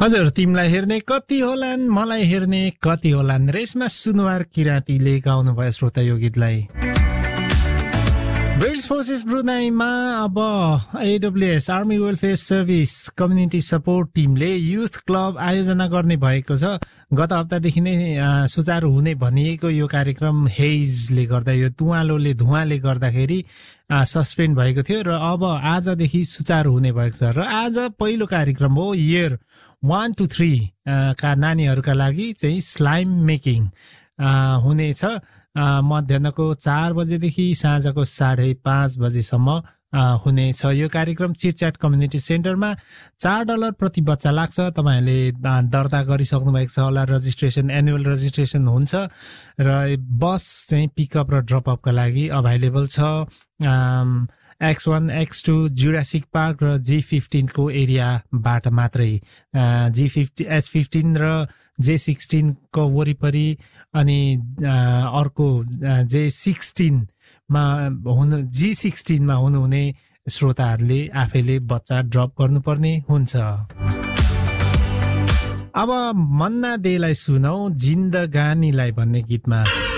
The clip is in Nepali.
हजुर, तिमीलाई हेर्ने कति होलान्, मलाई हेर्ने कति होलान्, रेसमा सुनुवार किराँतीले गाउनु भयो श्रोता यो गीतलाई। ब्रिटिश फोर्सेस ब्रुनाईमा अब AWS army welfare service community support टिमले युथ क्लब आयोजना गर्ने भएको छ। गत हप्तादेखि नै सुचारू हुने भनिएको यो कार्यक्रम हेजले गर्दा, यो धुवाँले गर्दाखेरि सस्पेन्ड भएको थियो र अब आजदेखि सुचारू हुने भएको छ। र आज पहिलो कार्यक्रम हो इयर 1 to 3 का नानीहरूका लागि चाहिँ स्लाइम मेकिङ हुनेछ। मध्याहको 4 बजेदेखि साँझको 5:30 बजेसम्म हुनेछ। यो कार्यक्रम चिटच्याट कम्युनिटी सेन्टरमा $4 प्रति बच्चा लाग्छ। तपाईहरूले दर्ता गरिसक्नु भएको छ होला। रजिस्ट्रेसन एनुअल रजिस्ट्रेसन हुन्छ र बस चाहिँ पिकअप र ड्रपअपका लागि अभाइलेबल छ। X1, X2 जुरासिक पार्क र G15 को एरियाबाट मात्रै। H15 र J16 को वरिपरि अनि अर्को G16 मा हुनुहुने श्रोताहरूले आफैले बच्चा ड्रप गर्नुपर्ने हुन्छ। अब मन्ना देलाई सुनौ जिन्दगानीलाई भन्ने गीतमा।